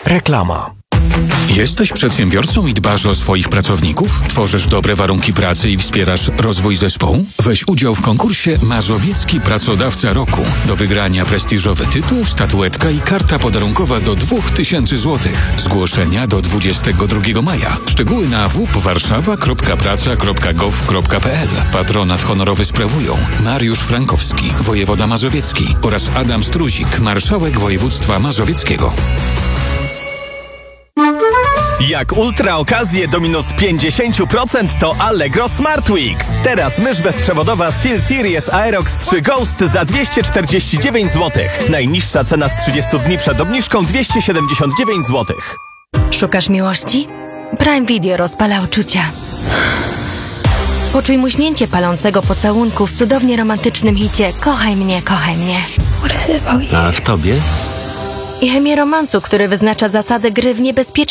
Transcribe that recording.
Reklama. Jesteś przedsiębiorcą i dbasz o swoich pracowników? Tworzysz dobre warunki pracy i wspierasz rozwój zespołu? Weź udział w konkursie Mazowiecki Pracodawca Roku. Do wygrania prestiżowy tytuł, statuetka i karta podarunkowa do 2000 zł. Zgłoszenia do 22 maja. Szczegóły na www.warszawa.praca.gov.pl. Patronat honorowy sprawują Mariusz Frankowski, wojewoda mazowiecki oraz Adam Struzik, marszałek województwa mazowieckiego. Jak ultra okazje do minus 50% to Allegro Smart Weeks. Teraz mysz bezprzewodowa SteelSeries Aerox 3 Ghost za 249 zł. Najniższa cena z 30 dni przed obniżką 279 zł. Szukasz miłości? Prime Video rozpala uczucia. Poczuj muśnięcie palącego pocałunku w cudownie romantycznym hicie Kochaj mnie, kochaj mnie. A w tobie? I chemię romansu, który wyznacza zasady gry w niebezpieczny